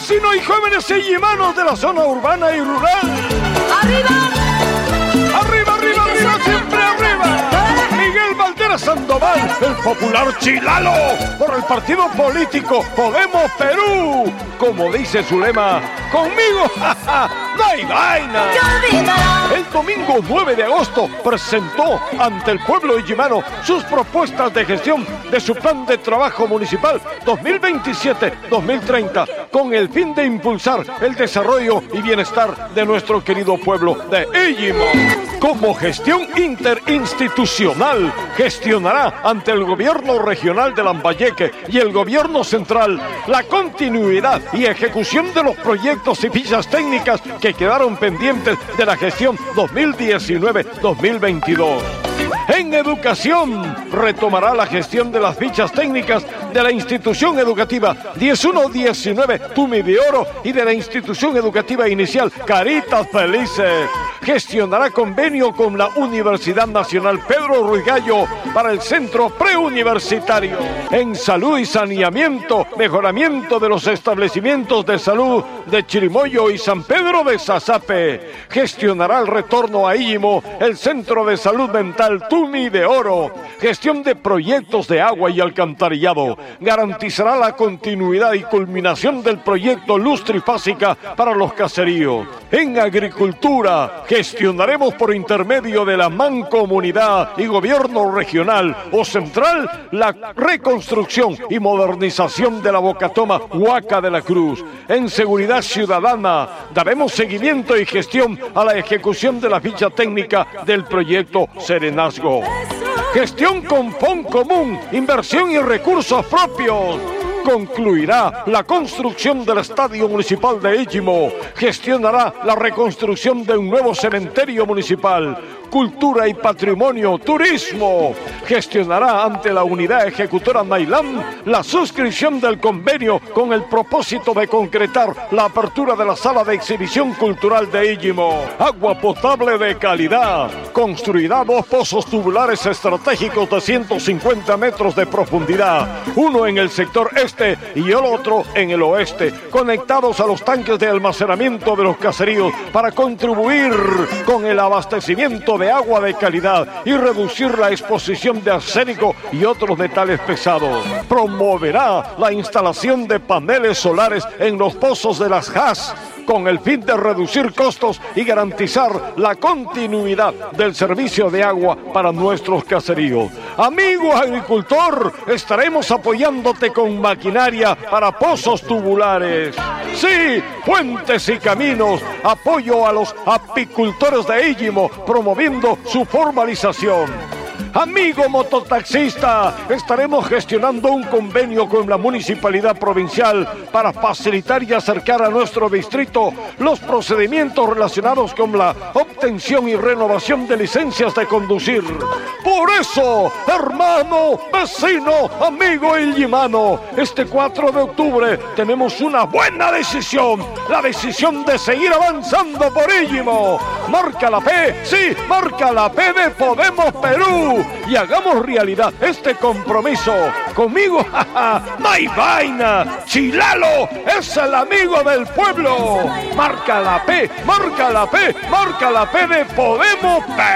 Vecinos y jóvenes illimanos de la zona urbana y rural. ¡Arriba! ¡Arriba, arriba, arriba, siempre arriba! Miguel Valderas Sandoval, el popular Chilalo, por el partido político Podemos Perú. Como dice su lema, conmigo, jaja, no hay vaina. El domingo 9 de agosto presentó ante el pueblo illimano sus propuestas de gestión de su plan de trabajo municipal 2027-2030 con el fin de impulsar el desarrollo y bienestar de nuestro querido pueblo de Illimo. Como gestión interinstitucional, gestionará ante el gobierno regional de Lambayeque y el gobierno central la continuidad y ejecución de los proyectos y fichas técnicas que quedaron pendientes de la gestión 2019-2022. En educación, retomará la gestión de las fichas técnicas de la institución educativa 1119 Tumi de Oro y de la institución educativa inicial Caritas Felices. Gestionará convenio con la Universidad Nacional Pedro Ruiz Gallo para el centro preuniversitario. En salud y saneamiento, mejoramiento de los establecimientos de salud de Chirimoyo y San Pedro de Sasape. Gestionará el retorno a Illimo, el centro de salud mental Tumi de Oro. Gestión de proyectos de agua y alcantarillado. Garantizará la continuidad y culminación del proyecto Luz Trifásica para los caseríos. En agricultura, gestionaremos por intermedio de la mancomunidad y gobierno regional o central la reconstrucción y modernización de la Bocatoma Huaca de la Cruz. En seguridad ciudadana, daremos seguimiento y gestión a la ejecución de la ficha técnica del proyecto Serenazgo. Gestión con fondo común, inversión y recursos propios. Concluirá la construcción del Estadio Municipal de Illimo. Gestionará la reconstrucción de un nuevo cementerio municipal. Cultura y patrimonio, turismo. Gestionará ante la unidad ejecutora Nailán la suscripción del convenio con el propósito de concretar la apertura de la sala de exhibición cultural de Illimo. Agua potable de calidad. Construirá 2 pozos tubulares estratégicos de 150 metros de profundidad. Uno en el sector este y el otro en el oeste, conectados a los tanques de almacenamiento de los caseríos para contribuir con el abastecimiento de agua de calidad y reducir la exposición de arsénico y otros metales pesados. Promoverá la instalación de paneles solares en los pozos de las JAS con el fin de reducir costos y garantizar la continuidad del servicio de agua para nuestros caseríos. Amigo agricultor, estaremos apoyándote con maquinaria para pozos tubulares. Sí, puentes y caminos, apoyo a los apicultores de Illimo, promoviendo su formalización. Amigo mototaxista, estaremos gestionando un convenio con la Municipalidad Provincial para facilitar y acercar a nuestro distrito los procedimientos relacionados con la obtención y renovación de licencias de conducir. Por eso, hermano, vecino, amigo illimano, este 4 de octubre tenemos una buena decisión, la decisión de seguir avanzando por Illimo. Marca la P, sí, marca la P de Podemos Perú. Y hagamos realidad este compromiso. Conmigo, jaja, no hay vaina. Chilalo es el amigo del pueblo. Marca la P, marca la P, marca la P de Podemos Perú.